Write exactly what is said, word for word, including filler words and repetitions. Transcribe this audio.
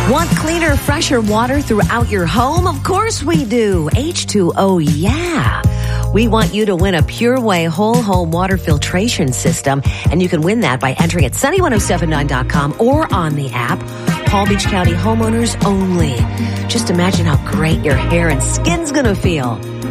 Want cleaner, fresher water throughout your home? Of course we do. H two O, yeah. We want you to win a PureWay whole home water filtration system, and you can win that by entering at sunny ten seventy-nine dot com or on the app. Palm Beach County homeowners only. Just imagine how great your hair and skin's gonna feel.